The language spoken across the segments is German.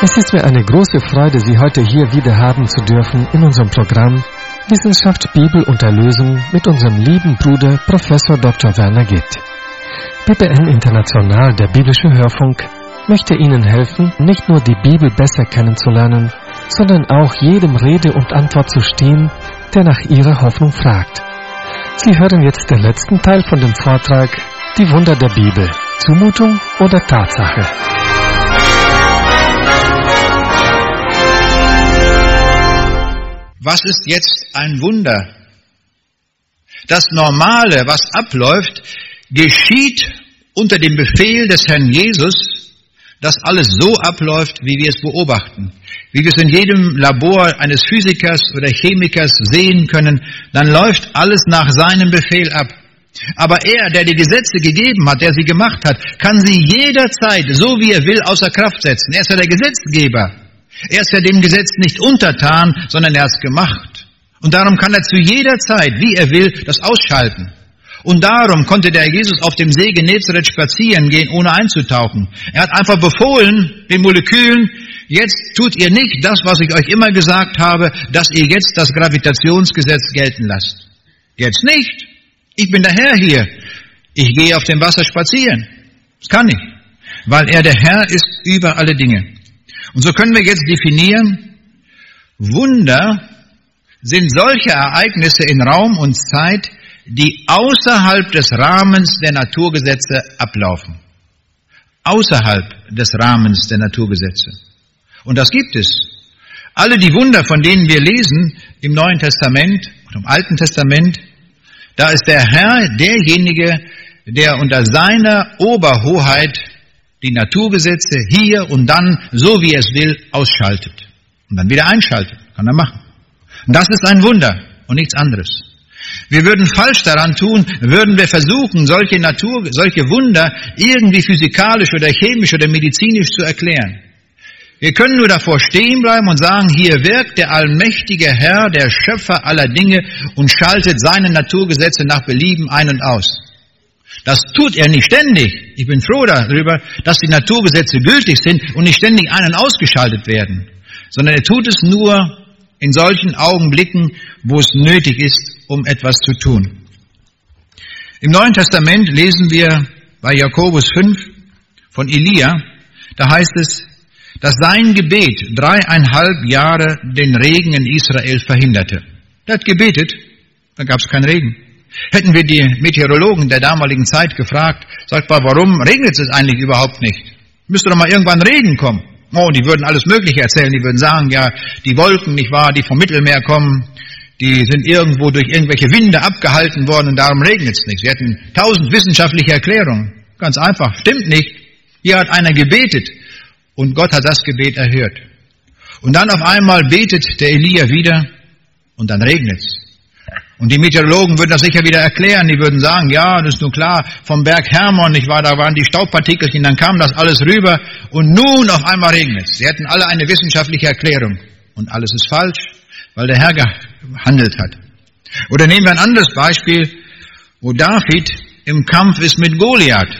Es ist mir eine große Freude, Sie heute hier wieder haben zu dürfen in unserem Programm Wissenschaft, Bibel und Erlösung mit unserem lieben Bruder Professor Dr. Werner Gitt. BBN International, der biblische Hörfunk, möchte Ihnen helfen, nicht nur die Bibel besser kennenzulernen, sondern auch jedem Rede und Antwort zu stehen, der nach Ihrer Hoffnung fragt. Sie hören jetzt den letzten Teil von dem Vortrag Die Wunder der Bibel. Zumutung oder Tatsache? Was ist jetzt ein Wunder? Das Normale, was abläuft, geschieht unter dem Befehl des Herrn Jesus, dass alles so abläuft, wie wir es beobachten. Wie wir es in jedem Labor eines Physikers oder Chemikers sehen können, dann läuft alles nach seinem Befehl ab. Aber er, der die Gesetze gegeben hat, der sie gemacht hat, kann sie jederzeit, so wie er will, außer Kraft setzen. Er ist ja der Gesetzgeber. Er ist ja dem Gesetz nicht untertan, sondern er hat es gemacht. Und darum kann er zu jeder Zeit, wie er will, das ausschalten. Und darum konnte der Jesus auf dem See Genezareth spazieren gehen, ohne einzutauchen. Er hat einfach befohlen, den Molekülen, jetzt tut ihr nicht das, was ich euch immer gesagt habe, dass ihr jetzt das Gravitationsgesetz gelten lasst. Jetzt nicht. Ich bin der Herr hier. Ich gehe auf dem Wasser spazieren. Das kann ich. Weil er der Herr ist über alle Dinge. Und so können wir jetzt definieren, Wunder sind solche Ereignisse in Raum und Zeit, die außerhalb des Rahmens der Naturgesetze ablaufen. Außerhalb des Rahmens der Naturgesetze. Und das gibt es. Alle die Wunder, von denen wir lesen im Neuen Testament und im Alten Testament, da ist der Herr derjenige, der unter seiner Oberhoheit die Naturgesetze hier und dann, so wie er es will, ausschaltet. Und dann wieder einschaltet. Kann er machen. Und das ist ein Wunder und nichts anderes. Wir würden falsch daran tun, würden wir versuchen, solche Wunder irgendwie physikalisch oder chemisch oder medizinisch zu erklären. Wir können nur davor stehen bleiben und sagen, hier wirkt der allmächtige Herr, der Schöpfer aller Dinge und schaltet seine Naturgesetze nach Belieben ein und aus. Das tut er nicht ständig. Ich bin froh darüber, dass die Naturgesetze gültig sind und nicht ständig ein- und ausgeschaltet werden, sondern er tut es nur in solchen Augenblicken, wo es nötig ist, um etwas zu tun. Im Neuen Testament lesen wir bei Jakobus 5 von Elia, da heißt es, dass sein Gebet 3,5 Jahre den Regen in Israel verhinderte. Er hat gebetet, dann gab es keinen Regen. Hätten wir die Meteorologen der damaligen Zeit gefragt, sagt mal, warum regnet es eigentlich überhaupt nicht? Müsste doch mal irgendwann Regen kommen. Oh, die würden alles Mögliche erzählen. Die würden sagen, ja, die Wolken, nicht wahr, die vom Mittelmeer kommen, die sind irgendwo durch irgendwelche Winde abgehalten worden und darum regnet es nicht. Sie hätten 1000 wissenschaftliche Erklärungen. Ganz einfach, stimmt nicht. Hier hat einer gebetet und Gott hat das Gebet erhört. Und dann auf einmal betet der Elia wieder und dann regnet es. Und die Meteorologen würden das sicher wieder erklären. Die würden sagen, ja, das ist nur klar, vom Berg Hermon, nicht wahr, da waren die Staubpartikelchen, dann kam das alles rüber und nun auf einmal regnet es. Sie hätten alle eine wissenschaftliche Erklärung. Und alles ist falsch, weil der Herr gehandelt hat. Oder nehmen wir ein anderes Beispiel, wo David im Kampf ist mit Goliath.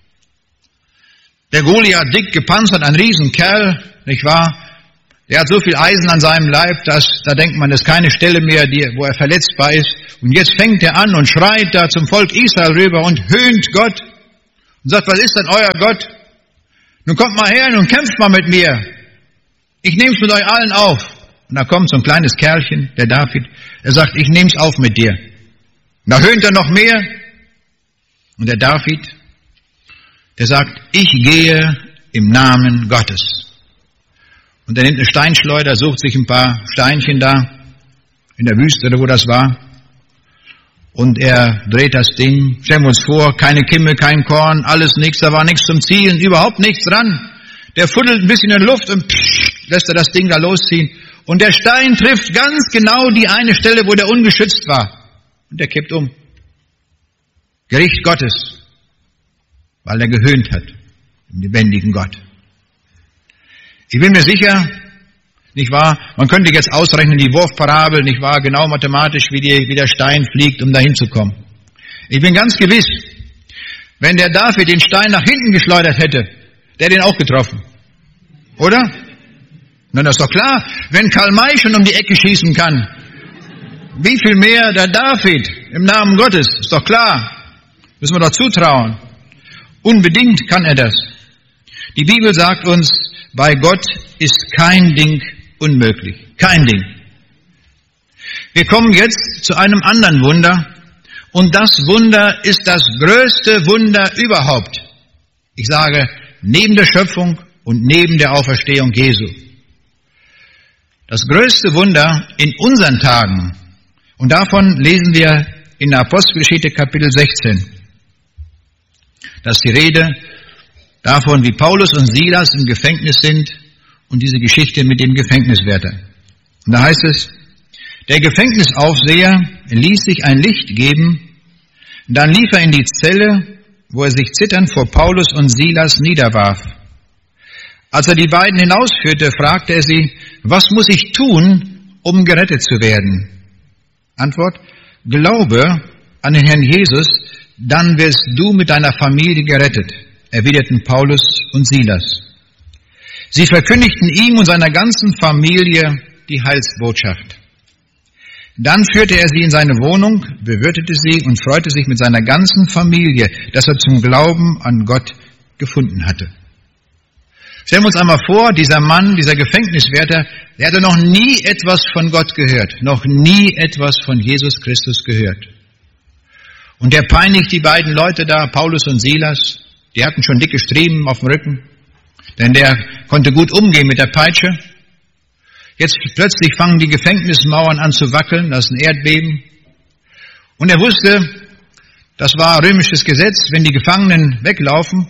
Der Goliath, dick gepanzert, ein Riesenkerl, nicht wahr? Der hat so viel Eisen an seinem Leib, dass da denkt man, das ist keine Stelle mehr, wo er verletzbar ist. Und jetzt fängt er an und schreit da zum Volk Israel rüber und höhnt Gott und sagt, was ist denn euer Gott? Nun kommt mal her und kämpft mal mit mir. Ich nehm's mit euch allen auf. Und da kommt so ein kleines Kerlchen, der David, er sagt, ich nehm's auf mit dir. Und da höhnt er noch mehr. Und der David, der sagt, ich gehe im Namen Gottes. Und er nimmt eine Steinschleuder, sucht sich ein paar Steinchen da, in der Wüste oder wo das war. Und er dreht das Ding, stellen wir uns vor, keine Kimme, kein Korn, alles nichts, da war nichts zum Zielen, überhaupt nichts dran. Der fuddelt ein bisschen in der Luft und lässt er das Ding da losziehen. Und der Stein trifft ganz genau die eine Stelle, wo der ungeschützt war. Und der kippt um. Gericht Gottes, weil er gehöhnt hat, den lebendigen Gott. Ich bin mir sicher, nicht wahr, man könnte jetzt ausrechnen, die Wurfparabel, nicht wahr, genau mathematisch, wie der Stein fliegt, um dahin zu kommen. Ich bin ganz gewiss, wenn der David den Stein nach hinten geschleudert hätte, der hätte ihn auch getroffen. Oder? Na, das ist doch klar, wenn Karl May schon um die Ecke schießen kann, wie viel mehr der David im Namen Gottes, ist doch klar. Müssen wir doch zutrauen. Unbedingt kann er das. Die Bibel sagt uns, bei Gott ist kein Ding unmöglich. Kein Ding. Wir kommen jetzt zu einem anderen Wunder. Und das Wunder ist das größte Wunder überhaupt. Ich sage, neben der Schöpfung und neben der Auferstehung Jesu. Das größte Wunder in unseren Tagen. Und davon lesen wir in der Apostelgeschichte Kapitel 16. Das ist die Rede davon, wie Paulus und Silas im Gefängnis sind und diese Geschichte mit dem Gefängniswärter. Und da heißt es, der Gefängnisaufseher ließ sich ein Licht geben, dann lief er in die Zelle, wo er sich zitternd vor Paulus und Silas niederwarf. Als er die beiden hinausführte, fragte er sie, was muss ich tun, um gerettet zu werden? Antwort, glaube an den Herrn Jesus, dann wirst du mit deiner Familie gerettet, erwiderten Paulus und Silas. Sie verkündigten ihm und seiner ganzen Familie die Heilsbotschaft. Dann führte er sie in seine Wohnung, bewirtete sie und freute sich mit seiner ganzen Familie, dass er zum Glauben an Gott gefunden hatte. Stellen wir uns einmal vor, dieser Mann, dieser Gefängniswärter, der hatte noch nie etwas von Gott gehört, noch nie etwas von Jesus Christus gehört. Und der peinigt die beiden Leute da, Paulus und Silas, die hatten schon dicke Striemen auf dem Rücken, denn der konnte gut umgehen mit der Peitsche. Jetzt plötzlich fangen die Gefängnismauern an zu wackeln, das ist ein Erdbeben. Und er wusste, das war römisches Gesetz, wenn die Gefangenen weglaufen,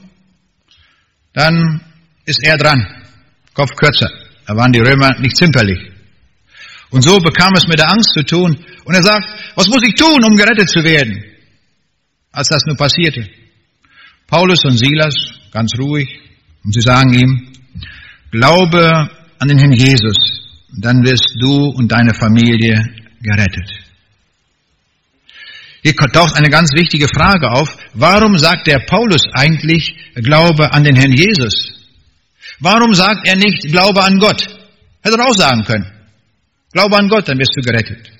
dann ist er dran, Kopf kürzer. Da waren die Römer nicht zimperlich. Und so bekam es mit der Angst zu tun. Und er sagt, was muss ich tun, um gerettet zu werden? Als das nur passierte. Paulus und Silas, ganz ruhig, und sie sagen ihm, glaube an den Herrn Jesus, dann wirst du und deine Familie gerettet. Hier taucht eine ganz wichtige Frage auf. Warum sagt der Paulus eigentlich, glaube an den Herrn Jesus? Warum sagt er nicht, glaube an Gott? Hätte er auch sagen können. Glaube an Gott, dann wirst du gerettet.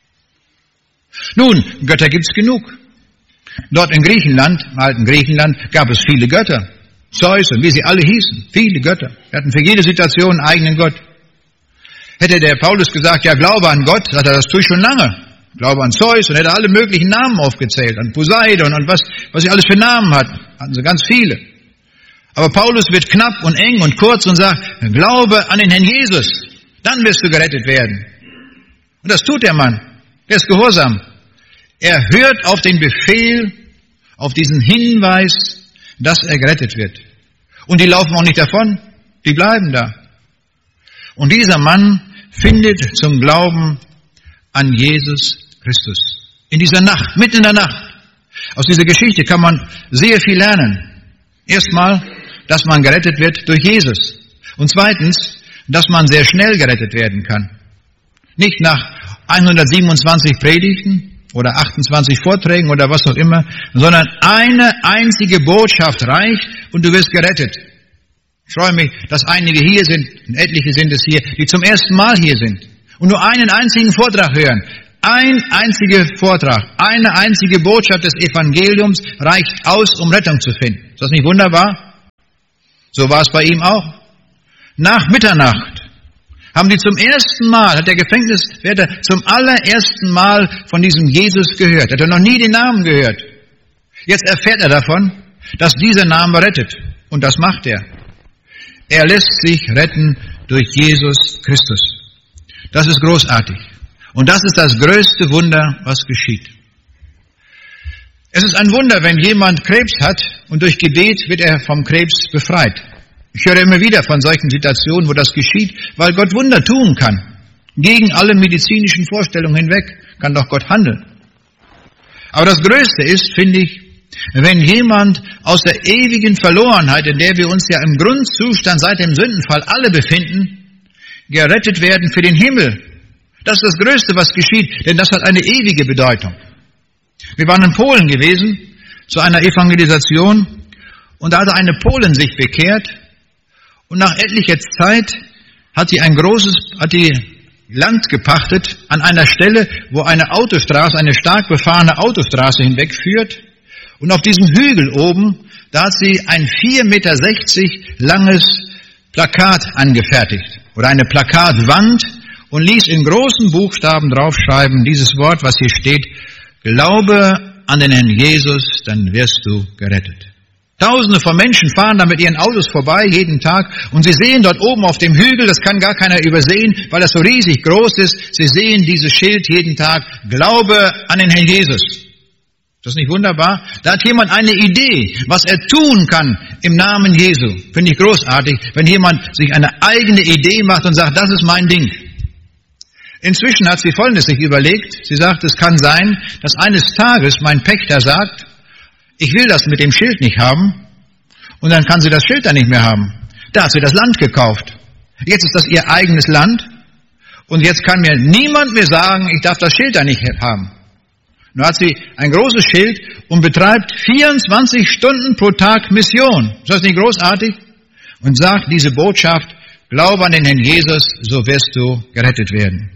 Nun, Götter gibt's genug. Dort in Griechenland, im alten Griechenland, gab es viele Götter. Zeus und wie sie alle hießen. Viele Götter. Wir hatten für jede Situation einen eigenen Gott. Hätte der Paulus gesagt, ja, glaube an Gott, sagt er, das tue ich schon lange. Glaube an Zeus und hätte alle möglichen Namen aufgezählt. An Poseidon und was sie alles für Namen hatten. Hatten sie ganz viele. Aber Paulus wird knapp und eng und kurz und sagt, glaube an den Herrn Jesus, dann wirst du gerettet werden. Und das tut der Mann. Der ist gehorsam. Er hört auf den Befehl, auf diesen Hinweis, dass er gerettet wird. Und die laufen auch nicht davon, die bleiben da. Und dieser Mann findet zum Glauben an Jesus Christus. In dieser Nacht, mitten in der Nacht. Aus dieser Geschichte kann man sehr viel lernen. Erstmal, dass man gerettet wird durch Jesus. Und zweitens, dass man sehr schnell gerettet werden kann. Nicht nach 127 Predigten oder 28 Vorträgen oder was auch immer, sondern eine einzige Botschaft reicht und du wirst gerettet. Ich freue mich, dass einige hier sind, und etliche sind es hier, die zum ersten Mal hier sind und nur einen einzigen Vortrag hören. Ein einziger Vortrag, eine einzige Botschaft des Evangeliums reicht aus, um Rettung zu finden. Ist das nicht wunderbar? So war es bei ihm auch. Nach Mitternacht haben die zum ersten Mal, hat der Gefängniswärter zum allerersten Mal von diesem Jesus gehört. Hat er noch nie den Namen gehört. Jetzt erfährt er davon, dass dieser Name rettet. Und das macht er. Er lässt sich retten durch Jesus Christus. Das ist großartig. Und das ist das größte Wunder, was geschieht. Es ist ein Wunder, wenn jemand Krebs hat und durch Gebet wird er vom Krebs befreit. Ich höre immer wieder von solchen Situationen, wo das geschieht, weil Gott Wunder tun kann. Gegen alle medizinischen Vorstellungen hinweg kann doch Gott handeln. Aber das Größte ist, finde ich, wenn jemand aus der ewigen Verlorenheit, in der wir uns ja im Grundzustand seit dem Sündenfall alle befinden, gerettet werden für den Himmel. Das ist das Größte, was geschieht, denn das hat eine ewige Bedeutung. Wir waren in Polen gewesen, zu einer Evangelisation, und da hatte eine Polin sich bekehrt, und nach etlicher Zeit hat die Land gepachtet an einer Stelle, wo eine Autostraße, eine stark befahrene Autostraße hinwegführt. Und auf diesem Hügel oben, da hat sie ein 4,60 Meter langes Plakat angefertigt oder eine Plakatwand und ließ in großen Buchstaben draufschreiben, dieses Wort, was hier steht: Glaube an den Herrn Jesus, dann wirst du gerettet. Tausende von Menschen fahren da mit ihren Autos vorbei jeden Tag und sie sehen dort oben auf dem Hügel, das kann gar keiner übersehen, weil das so riesig groß ist, sie sehen dieses Schild jeden Tag: Glaube an den Herrn Jesus. Ist das nicht wunderbar? Da hat jemand eine Idee, was er tun kann im Namen Jesu. Finde ich großartig, wenn jemand sich eine eigene Idee macht und sagt, das ist mein Ding. Inzwischen hat sie Folgendes sich überlegt. Sie sagt, es kann sein, dass eines Tages mein Pächter sagt, ich will das mit dem Schild nicht haben, und dann kann sie das Schild dann nicht mehr haben. Da hat sie das Land gekauft. Jetzt ist das ihr eigenes Land und jetzt kann mir niemand mehr sagen, ich darf das Schild da nicht haben. Nun hat sie ein großes Schild und betreibt 24 Stunden pro Tag Mission. Ist das nicht großartig? Und sagt diese Botschaft: Glaube an den Herrn Jesus, so wirst du gerettet werden.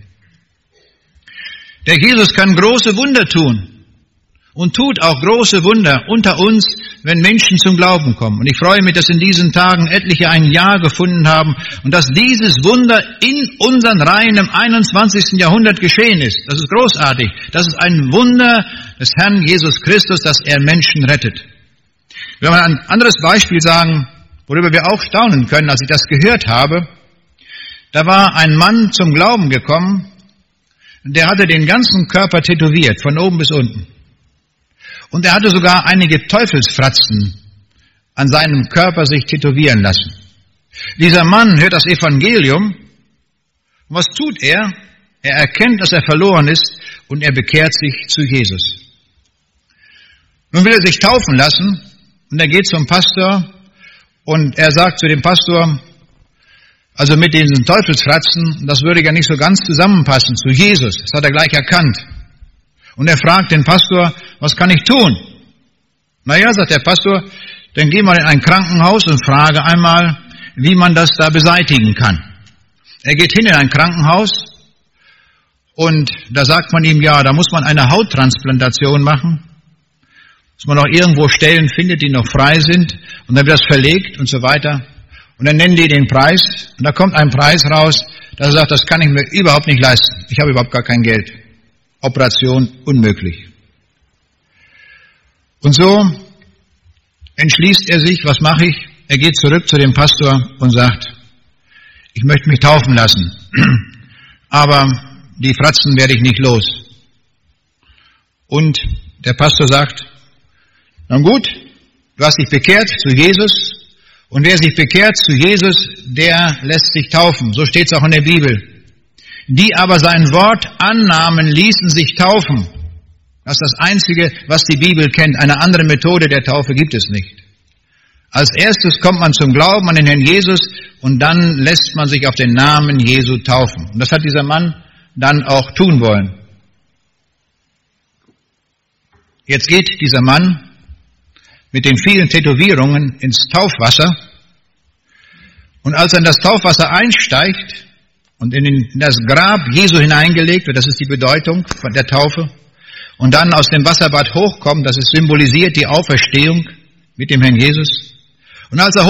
Der Jesus kann große Wunder tun und tut auch große Wunder unter uns, wenn Menschen zum Glauben kommen. Und ich freue mich, dass in diesen Tagen etliche ein Ja gefunden haben und dass dieses Wunder in unseren Reihen im 21. Jahrhundert geschehen ist. Das ist großartig. Das ist ein Wunder des Herrn Jesus Christus, dass er Menschen rettet. Ich will mal ein anderes Beispiel sagen, worüber wir auch staunen können, als ich das gehört habe. Da war ein Mann zum Glauben gekommen, der hatte den ganzen Körper tätowiert, von oben bis unten. Und er hatte sogar einige Teufelsfratzen an seinem Körper sich tätowieren lassen. Dieser Mann hört das Evangelium. Und was tut er? Er erkennt, dass er verloren ist und er bekehrt sich zu Jesus. Nun will er sich taufen lassen und er geht zum Pastor und er sagt zu dem Pastor, also mit diesen Teufelsfratzen, das würde ja nicht so ganz zusammenpassen zu Jesus. Das hat er gleich erkannt. Und er fragt den Pastor, was kann ich tun? Naja, sagt der Pastor, dann geh mal in ein Krankenhaus und frage einmal, wie man das da beseitigen kann. Er geht hin in ein Krankenhaus und da sagt man ihm, ja, da muss man eine Hauttransplantation machen. Muss man noch irgendwo Stellen findet, die noch frei sind und dann wird das verlegt und so weiter. Und dann nennen die den Preis und da kommt ein Preis raus, der sagt, das kann ich mir überhaupt nicht leisten. Ich habe überhaupt gar kein Geld. Operation unmöglich. Und so entschließt er sich, was mache ich? Er geht zurück zu dem Pastor und sagt, ich möchte mich taufen lassen, aber die Fratzen werde ich nicht los. Und der Pastor sagt, na gut, du hast dich bekehrt zu Jesus und wer sich bekehrt zu Jesus, der lässt sich taufen. So steht es auch in der Bibel. Die aber sein Wort annahmen, ließen sich taufen. Das ist das Einzige, was die Bibel kennt. Eine andere Methode der Taufe gibt es nicht. Als erstes kommt man zum Glauben an den Herrn Jesus und dann lässt man sich auf den Namen Jesu taufen. Und das hat dieser Mann dann auch tun wollen. Jetzt geht dieser Mann mit den vielen Tätowierungen ins Taufwasser und als er in das Taufwasser einsteigt und in das Grab Jesu hineingelegt wird, das ist die Bedeutung von der Taufe, und dann aus dem Wasserbad hochkommt, das ist symbolisiert die Auferstehung mit dem Herrn Jesus. Und als er